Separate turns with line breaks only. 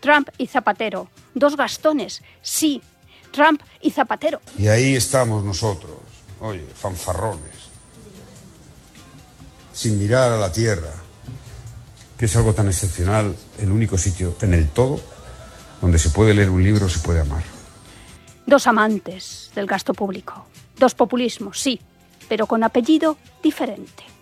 Trump y Zapatero. Dos Gastones, sí. Trump y Zapatero.
Y ahí estamos nosotros, oye, fanfarrones, sin mirar a la tierra, que es algo tan excepcional, el único sitio en el todo donde se puede leer un libro, se puede amar.
Dos amantes del gasto público. Dos populismos, sí, pero con apellido diferente.